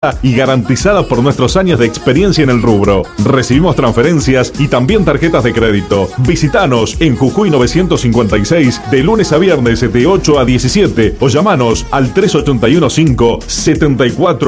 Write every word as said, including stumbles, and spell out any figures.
y garantizada por nuestros años de experiencia en el rubro. Recibimos transferencias y también tarjetas de crédito. Visítanos en Jujuy novecientos cincuenta y seis de lunes a viernes de ocho a diecisiete o llamanos al tres ocho uno cinco, siete cuatro